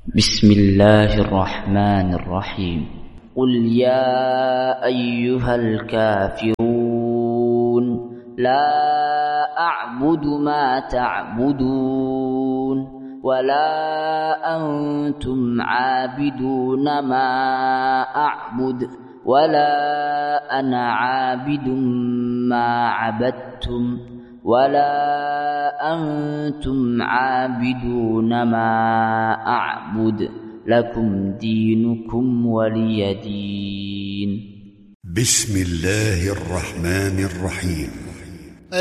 بسم الله الرحمن الرحيم. قل يا أيها الكافرون لا أعبد ما تعبدون ولا أنتم عابدون ما أعبد ولا أنا عابد ما عبدتم ولا أنتم عابدون ما أعبد لكم دينكم ولي دين. بسم الله الرحمن الرحيم.